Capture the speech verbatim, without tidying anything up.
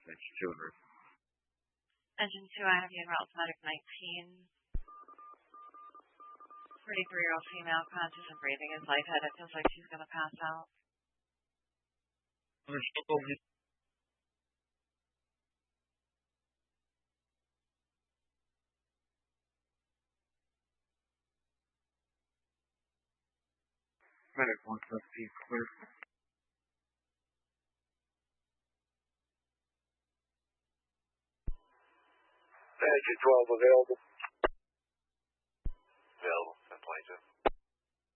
Engine two and route. Engine two, I have you in route medic nineteen. forty-three-year-old female, conscious and breathing, is lightheaded. Feels like she's going to pass out. Understood. Medic one seventeen, clear. Engine twelve available.